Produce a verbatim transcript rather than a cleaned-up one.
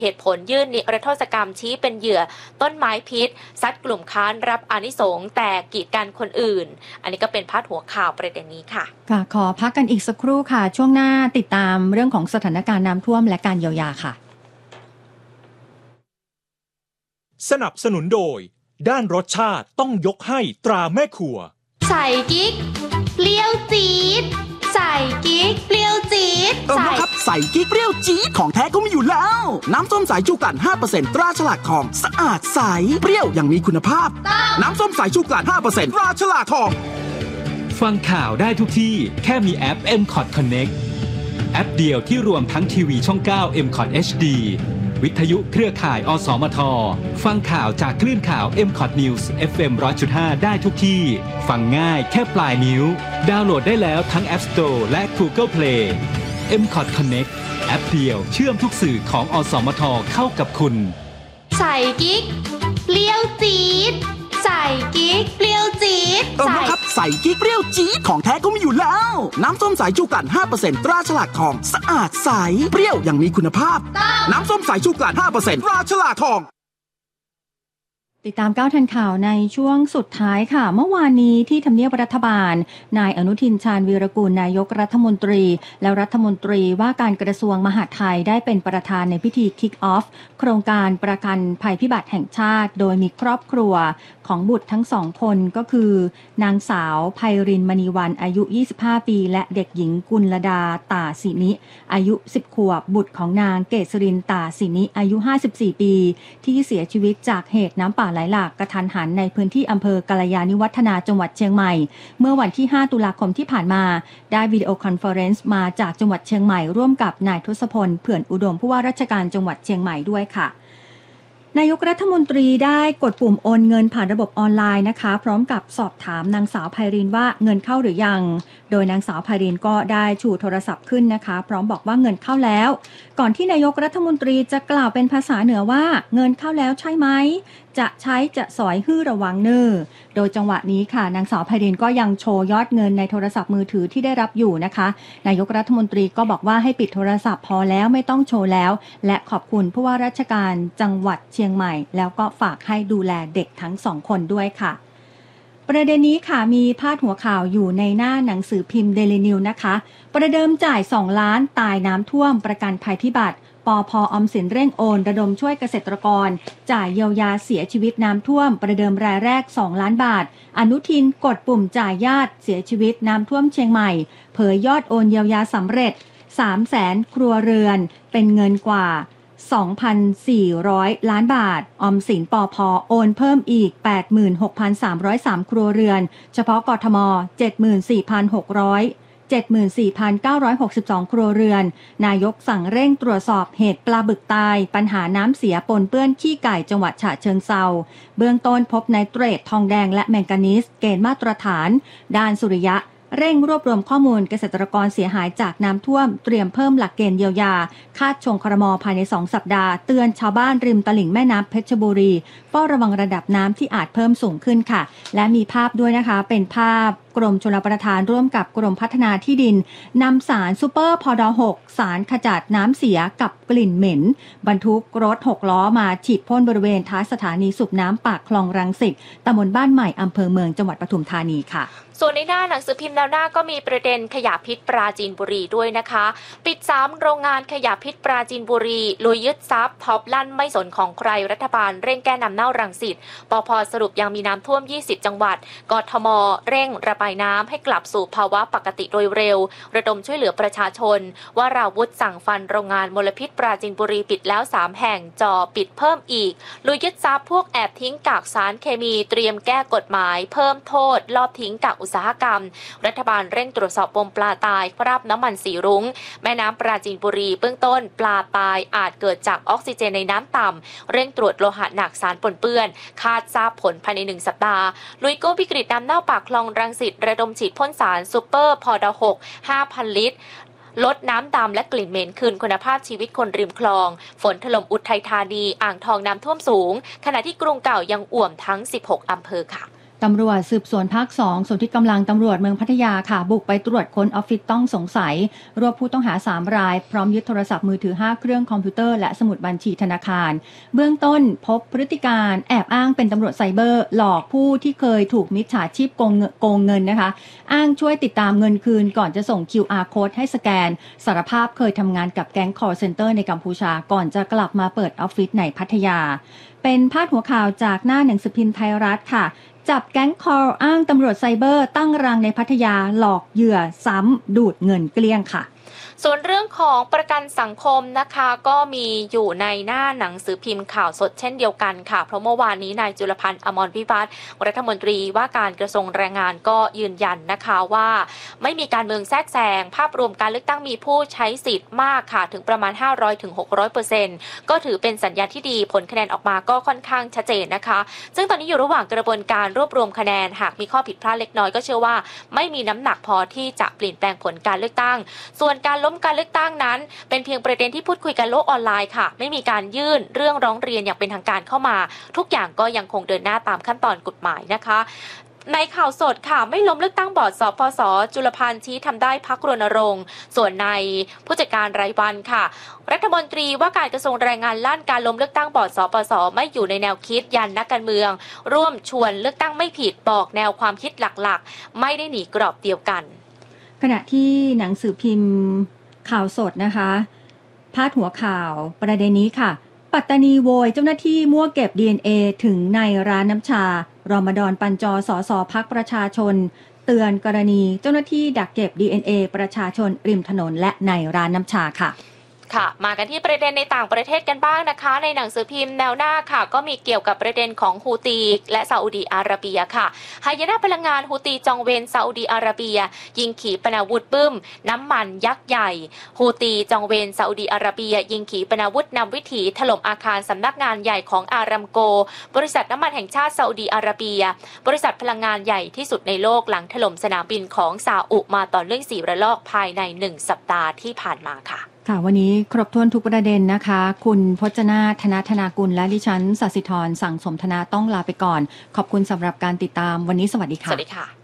เหตุผลยื่นนิรโทษกรรมชี้เป็นเหยื่อต้นไม้พิษซัดกลุ่มค้านรับอานิสงส์แต่กีดกันคนอื่นอันนี้ก็เป็นพาดหัวข่าวประเด็นนี้ค่ะค่ะขอพักกันอีกสักครู่ค่ะช่วงหน้าติดตามเรื่องของสถานการณ์น้ำท่วมและการเยียวยาค่ะสนับสนุนโดยด้านรสชาติต้องยกให้ตราแม่ครัวใส่กิ๊กเปรี้ยวจี๊ดใส่กิ๊กเปรี้ยวจี๊ดเออครับใส่กิ๊กเปรี้ยวจี๊ดของแท้ก็มีอยู่แล้วน้ำส้มสายชูกลั่น ห้าเปอร์เซ็นต์ ตราฉลากทองสะอาดใสเปรี้ยวอย่างมีคุณภาพน้ำส้มสายชูกลั่น ห้าเปอร์เซ็นต์ ตราฉลากทองฟังข่าวได้ทุกที่แค่มีแอป เอ็ม คอท Connect แอปเดียวที่รวมทั้งทีวีช่อง เก้า เอ็ม คอท เอช ดี วิทยุเครือข่ายอสมทฟังข่าวจากคลื่นข่าว เอ็ม คอท News เอฟ เอ็ม หนึ่งร้อยจุดห้า ได้ทุกที่ฟังง่ายแค่ปลายนิ้วดาวน์โหลดได้แล้วทั้ง App Store และ Google Play เอ็ม คอท Connect แอปเดียวเชื่อมทุกสื่อของอสมทเข้ากับคุณใส่กิ๊กเปรี้ยวจี๊ดใส่กิ๊กเปรี้ยวจี๊ดเออครับใส่กิ๊กเปรี้ยวจี๊ดของแท้ก็มีอยู่แล้วน้ำส้มสายชูกลั่น ห้าเปอร์เซ็นต์ ตราฉลากทองสะอาดใสเปรี้ยวอย่างมีคุณภาพน้ำส้มสายชูกลั่น ห้าเปอร์เซ็นต์ ตราฉลากทองติดตามก้าวทันข่าวในช่วงสุดท้ายค่ะเมื่อวานนี้ที่ทำเนียบรัฐบาลนายอนุทินชาญวีรกูลนายกรัฐมนตรีและรัฐมนตรีว่าการกระทรวงมหาดไทยได้เป็นประธานในพิธี Kick Off โครงการประกันภัยพิบัติแห่งชาติโดยมีครอบครัวของบุตรทั้งสองคนก็คือนางสาวไพรินมณีวรรณอายุยี่สิบห้าปีและเด็กหญิงกุลดาตาสินิอายุสิบขวบบุตรของนางเกษรินตาสินิอายุห้าสิบสี่ปีที่เสียชีวิตจากเหตุน้ำป่าไหลหลากกระทันหันในพื้นที่อำเภอกัลยาณิวัฒนาจังหวัดเชียงใหม่เมื่อวันที่ห้าตุลาคมที่ผ่านมาได้วิดีโอคอนเฟอเรนซ์มาจากจังหวัดเชียงใหม่ร่วมกับนายทศพลเผื่อนอุดมผู้ว่าราชการจังหวัดเชียงใหม่ด้วยค่ะนายกรัฐมนตรีได้กดปุ่มโอนเงินผ่านระบบออนไลน์นะคะพร้อมกับสอบถามนางสาวไพรินว่าเงินเข้าหรือยังโดยนางสาวไพรินก็ได้ชูโทรศัพท์ขึ้นนะคะพร้อมบอกว่าเงินเข้าแล้วก่อนที่นายกรัฐมนตรีจะกล่าวเป็นภาษาเหนือว่าเงินเข้าแล้วใช่ไหมจะใช้จะสอยฮื้อระวังเนอโดยจังหวะนี้ค่ะนางสาวไพรินก็ยังโชว์ยอดเงินในโทรศัพท์มือถือที่ได้รับอยู่นะคะนายกรัฐมนตรีก็บอกว่าให้ปิดโทรศัพท์พอแล้วไม่ต้องโชว์แล้วและขอบคุณผู้ว่าราชการจังหวัดเชียงใหม่แล้วก็ฝากให้ดูแลเด็กทั้งสองคนด้วยค่ะประเด็นนี้ค่ะมีพาดหัวข่าวอยู่ในหน้าหนังสือพิมพ์เดลินิวนะคะประเดิมจ่ายสองล้านตายน้ำท่วมประกันภัยพิบัติปพ.ออมสินเร่งโอนระดมช่วยเกษตรกรจ่ายเยียวยาเสียชีวิตน้ำท่วมประเดิมรายแรกสองล้านบาทอนุทินกดปุ่มจ่ายญาติเสียชีวิตน้ำท่วมเชียงใหม่เผยยอดโอนเยียวยาสำเร็จ สามแสน ครัวเรือนเป็นเงินกว่า สองพันสี่ร้อย ล้านบาทออมสินปพ.โอนเพิ่มอีก แปดหมื่นหกพันสามร้อยสาม ครัวเรือนเฉพาะกทม เจ็ดหมื่นสี่พันหกร้อย เจ็ดหมื่นสี่พันเก้าร้อยหกสิบสอง ครัวเรือนนายกสั่งเร่งตรวจสอบเหตุปลาบึกตายปัญหาน้ำเสียปนเปื้อนขี้ไก่จังหวัดฉะเชิงเทราเบื้องต้นพบไนเตรตทองแดงและแมงกานีสเกณฑ์มาตรฐานด้านสุริยะเร่งรวบรวมข้อมูลเกษตรกรเสียหายจากน้ำท่วมเตรียมเพิ่มหลักเกณฑ์เยียวยาคาดชงครม.ภายในสองสัปดาห์เตือนชาวบ้านริมตลิ่งแม่น้ำเพชรบุรีเฝ้าระวังระดับน้ำที่อาจเพิ่มสูงขึ้นค่ะและมีภาพด้วยนะคะเป็นภาพกรมชลประทานร่วมกับกรมพัฒนาที่ดินนำสารซูเปอร์พอดหกสารขจัดน้ำเสียกับกลิ่นเหม็นบรรทุกรถหกล้อมาฉีดพ่นบริเวณท้ายสถานีสูบน้ำปากคลองรังสิตตำบลบ้านใหม่อำเภอเมืองจังหวัดปทุมธานีค่ะส่วนในหน้าหนังสือพิมพ์แนวหน้าก็มีประเด็นขยะพิษปราจีนบุรีด้วยนะคะปิดสามโรงงานขยะพิษปราจีนบุรีลุยยึดทรัพย์ท็อปลั่นไม่สนของใครรัฐบาลเร่งแก้น้ำเน่ารังสิตปพ.สรุปยังมีน้ำท่วมยี่สิบจังหวัดกทม.เร่งระบายน้ำให้กลับสู่ภาวะปกติโดยเร็วระดมช่วยเหลือประชาชนวราวุธสั่งฟันโรงงานมลพิษปราจีนบุรีปิดแล้วสามแห่งจ่อปิดเพิ่มอีกลุยยึดทรัพย์พวกแอบทิ้งกากสารเคมีเตรียมแก้กฎหมายเพิ่มโทษลอบทิ้งกากอุตสาหกรรมรัฐบาลเร่งตรวจสอบปมปลาตายคราบน้ำมันสีรุ้งแม่น้ำปราจีนบุรีเบื้องต้นปลาตายอาจเกิดจากออกซิเจนในน้ำต่ำเร่งตรวจโลหะหนักสารปนเปื้อนคาดทราบผลภายในหนึ่งสัปดาห์ลุยกู้วิกฤตน้ำเน่าปากคลองรังสิตระดมฉีดพ่นสารซูเปอร์พอดหก ห้าพัน ลิตรลดน้ำดำและกลิ่นเหม็นคืนคุณภาพชีวิตคนริมคลองฝนถล่มอุทัยธานีอ่างทองน้ำท่วมสูงขณะที่กรุงเก่ายังอ่วมทั้งสิบหกอำเภอค่ะตำรวจสืบสวนภาคสองส่วนที่กำลังตำรวจเมืองพัทยาค่ะบุกไปตรวจค้นออฟฟิศต้องสงสัยรวบผู้ต้องหาสามรายพร้อมยึดโทรศัพท์มือถือห้าเครื่องคอมพิวเตอร์และสมุดบัญชีธนาคารเบื้องต้นพบพฤติการแอบอ้างเป็นตำรวจไซเบอร์หลอกผู้ที่เคยถูกมิจฉาชีพโกงโกงเงินนะคะอ้างช่วยติดตามเงินคืนก่อนจะส่ง คิว อาร์ Code ให้สแกนสารภาพเคยทำงานกับแก๊ง call center ในกัมพูชาก่อนจะกลับมาเปิดออฟฟิศในพัทยาเป็นพาดหัวข่าวจากหน้าหนังสือพิมพ์ไทยรัฐค่ะจับแก๊งคอลอ้างตำรวจไซเบอร์ตั้งรังในพัทยาหลอกเหยื่อซ้ำดูดเงินเกลี้ยงค่ะส่วนเรื่องของประกันสังคมนะคะก็มีอยู่ในหน้าหนังสือพิมพ์ข่าวสดเช่นเดียวกันค่ะเพราะเมื่อวานนี้นายจุลพันธ์อมรวิวัฒน์รัฐมนตรีว่าการกระทรวงแรงงานก็ยืนยันนะคะว่าไม่มีการเมืองแทรกแซงภาพรวมการเลือกตั้งมีผู้ใช้สิทธิ์มากค่ะถึงประมาณ ห้าร้อยถึงหกร้อยเปอร์เซ็นต์ ก็ถือเป็นสัญญาณที่ดีผลคะแนนออกมาก็ค่อนข้างชัดเจนนะคะซึ่งตอนนี้อยู่ระหว่างกระบวนการรวบรวมคะแนนหากมีข้อผิดพลาดเล็กน้อยก็เชื่อว่าไม่มีน้ำหนักพอที่จะเปลี่ยนแปลงผลการเลือกตั้งส่วนการล้มการเลือกตั้งนั้นเป็นเพียงประเด็นที่พูดคุยกันโลกออนไลน์ค่ะไม่มีการยื่นเรื่องร้องเรียนอย่างเป็นทางการเข้ามาทุกอย่างก็ยังคงเดินหน้าตามขั้นตอนกฎหมายนะคะในข่าวสดค่ะไม่ล้มเลือกตั้งบอร์ดสปส.จุลพันธ์ชี้ทำได้พรรครณรงค์ส่วนในผู้จัดการรายวันค่ะรัฐมนตรีว่าการกระทรวงแรงงานลั่นการล้มเลือกตั้งบอร์ดสปส.ไม่อยู่ในแนวคิดยันนักการเมืองร่วมชวนเลือกตั้งไม่ผิดบอกแนวความคิดหลักๆไม่ได้หนีกรอบเดียวกันขณะที่หนังสือพิมพ์ข่าวสดนะคะพาดหัวข่าวประเด็นนี้ค่ะปัตตานีโวยเจ้าหน้าที่มั่วเก็บ ดี เอ็น เอ ถึงในร้านน้ำชารอมฎอนปัญจสสพรรคประชาชนเตือนกรณีเจ้าหน้าที่ดักเก็บ ดี เอ็น เอ ประชาชนริมถนนและในร้านน้ำชาค่ะค่ะมากันที่ประเด็นในต่างประเทศกันบ้างนะคะในหนังสือพิมพ์แนวหน้าค่ะก็มีเกี่ยวกับประเด็นของฮูตีและซาอุดีอาระเบียค่ะหายนะพลังงานฮูตีจองเวรซาอุดีอาระเบียยิงขีปนาวุธบึ้มน้ำมันยักษ์ใหญ่ฮูตีจองเวรซาอุดีอาระเบียยิงขีปนาวุธนำวิถีถล่มอาคารสำนักงานใหญ่ของอารัมโกบริษัทน้ำมันแห่งชาติซาอุดีอาระเบียบริษัทพลังงานใหญ่ที่สุดในโลกหลังถล่มสนามบินของซาอุมาต่อเนื่องสี่ระลอกภายในหนึ่งสัปดาห์ที่ผ่านมาค่ะค่ะวันนี้ครบถ้วนทุกประเด็นนะคะคุณพจนาธนธนากุลและดิฉันศศิธรสั่งสมธนาต้องลาไปก่อนขอบคุณสำหรับการติดตามวันนี้สวัสดีค่ะสวัสดีค่ะ